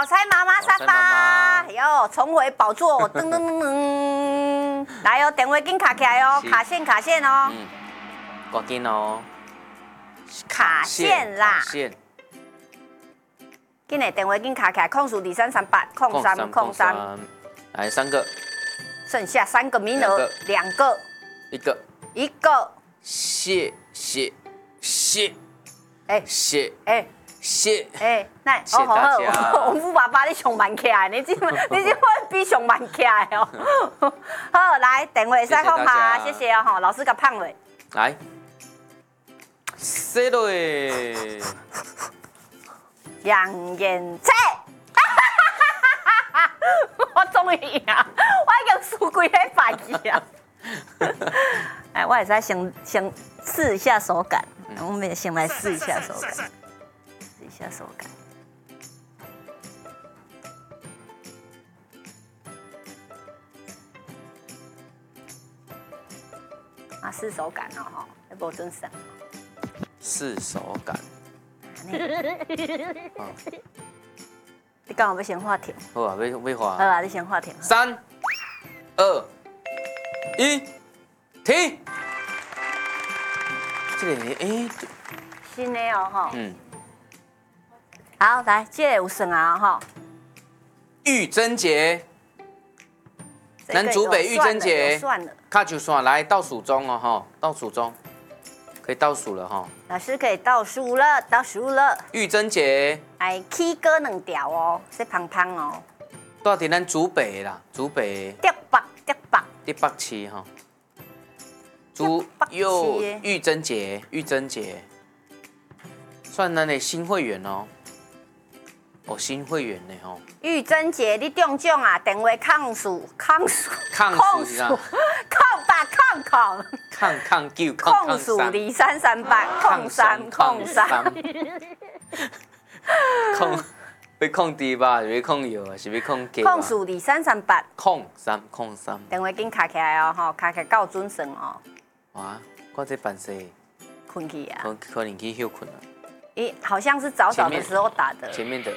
猜妈妈沙发，哟，重回宝座，噔噔噔噔，来哦，电话紧卡起来哦，卡线哦， 赶紧哦， 卡线啦， 卡线， 紧的电话紧卡起来，控数23380303， 来3个， 剩下3个名额，2个，1个， 谢， 哎，那谢大家我富爸爸你上慢起来，你这会比上慢起来哦。好，来电话再放下，谢谢哦哈，老师甲胖了。 来，C 落诶， 杨延翠，我终于赢，我已经输几个牌去啊。哎，我也是先试一下手感，我们也先来试一下手感，啊，试手感哦，哈，要无准算。 试手感。 你刚好要先画停。 好啊，要画。 好啊，你先画停。 3、2、1，停。这个新的哦，哈。好，来，这个有算啊，哈。 玉贞节，南竹北玉贞节， 算了， 卡就算来倒数中哦，哈，倒数中，可以倒数了哈。 老师可以倒数了。 玉贞节， 哎，K 歌2条哦，说胖胖哦。 到底咱竹北啦，竹北。第8期哈。玉贞节，算咱的新会员哦。哦，新会员呢吼。 玉贞节你中奖啊，电话抗数控数控要控猪吧，是要控药啊，是要控鸡？ 控数2338。 控3。 电话紧卡起来哦，吼，卡起来够准算哦。 哇，我这办事。 困去啊。 可能去休困了。 好像是早早的时候打的。 前面的。